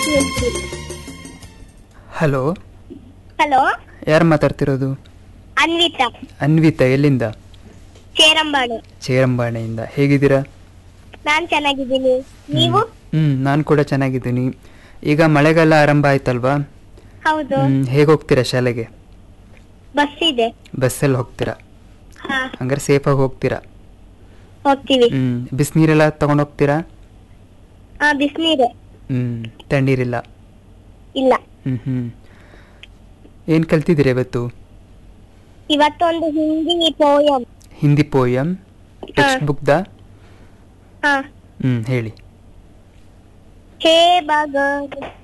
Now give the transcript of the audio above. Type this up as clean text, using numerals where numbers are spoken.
Hello, hello, ಯಾರು ಮಾತಾಡ್ತಿರೋದು? ಅನ್ವಿತಾ, ಅನ್ವಿತಾ, ಎಲ್ಲಿಂದ? ಚೇರಂಬಾಳು. ಚೇರಂಬಾಣೆಯಿಂದ. ಹೇಗಿದ್ದೀರಾ? ನಾನ್ ಚೆನ್ನಾಗಿದ್ದೀನಿ, ನೀವು? ನಾನು ಕೂಡ ಚೆನ್ನಾಗಿದ್ದೀನಿ. ಈಗ ಮಳೆಗಾಲ ಆರಂಭ ಆಯ್ತಲ್ವಾ? ಹೌದು. ಹೇಗೆ ಹೋಗ್ತೀರಾ ಶಾಲೆಗೆ? ಬಸ್ ಇದೆ. ಬಸ್ಸಲ್ಲಿ ಹೋಗ್ತೀರಾ? ಹಾ, ಹಂಗಾರೆ ಸೇಫಾಗಿ ಹೋಗ್ತೀರಾ? ಹೋಗ್ತೀವಿ. ಬಿಸಿನೀರೆಲ್ಲ ತಗೊಂಡು ಹೋಗ್ತೀರಾ? ಹಾ, ಬಿಸಿನೀರು ತಣ್ಣೀರಿಲ್ಲ? ಇಲ್ಲ. ಏನು ಕಲ್ತಿದ್ದೀರಾ ಇವತ್ತು? ಇವತ್ತೊಂದು Hindi poem. Hindi poem? Text ಬುಕ್ದಾ? ಹಾ. ಹೇಳಿ. ಹೇ ಭಗವಂತ